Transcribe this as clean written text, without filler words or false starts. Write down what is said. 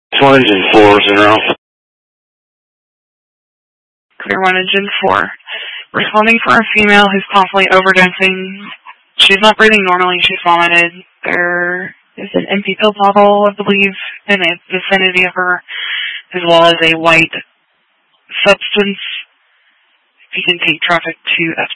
1 engine 4 is in her office. Clear 1 engine 4. Responding for a female who's constantly overdosing. She's not breathing normally. She's vomited. There is an empty pill bottle, I believe, in the vicinity of her, as well as a white substance. If you can take traffic to